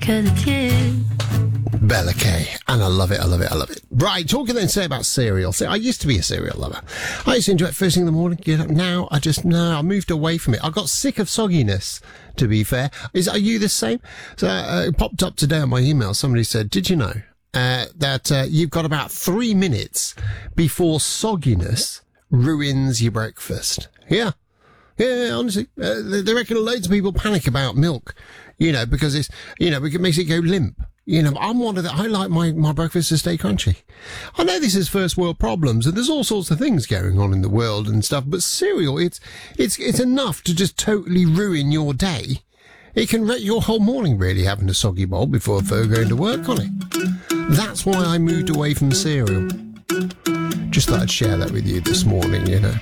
可的甜。 Bella Kay, and I love it, I love it, I love it. Right, talking then say about cereal. See, I used to be a cereal lover. I used to enjoy it first thing in the morning, get up. Now, I moved away from it. I got sick of sogginess, to be fair. Are you the same? So, it popped up today on my email. Somebody said, did you know that you've got about 3 minutes before sogginess ruins your breakfast? Yeah. Yeah, honestly, they reckon loads of people panic about milk, because it's, it makes it go limp. I'm one of the, I like my breakfast to stay crunchy. I know this is first world problems and there's all sorts of things going on in the world and stuff, but cereal, it's enough to just totally ruin your day. It can wreck your whole morning really having a soggy bowl before going to work on it. That's why I moved away from cereal. Just thought I'd share that with you this morning,